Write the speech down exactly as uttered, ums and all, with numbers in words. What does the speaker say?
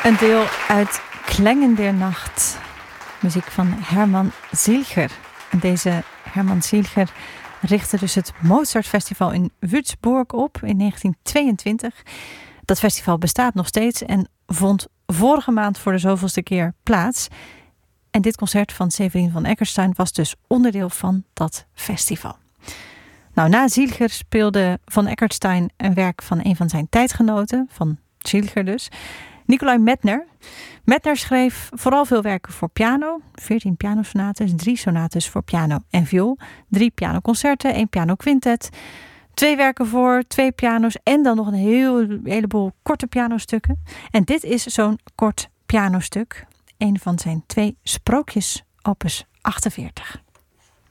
Een deel uit Klängen der Nacht. Muziek van Hermann Zielger. En deze Hermann Zielger richtte dus het Mozartfestival in Würzburg op in negentien tweeëntwintig. Dat festival bestaat nog steeds en vond vorige maand voor de zoveelste keer plaats. En dit concert van Severin van Eckerstein was dus onderdeel van dat festival. Nou, na Zielger speelde Van Eckerstein een werk van een van zijn tijdgenoten, van Zielger dus, Nicolai Medtner. Medtner schreef vooral veel werken voor piano, veertien pianosonates, drie sonates voor piano en viool, drie pianoconcerten, één pianoquintet, twee werken voor twee piano's en dan nog een heel, heleboel korte pianostukken. En dit is zo'n kort pianostuk, een van zijn twee sprookjes, opus achtenveertig.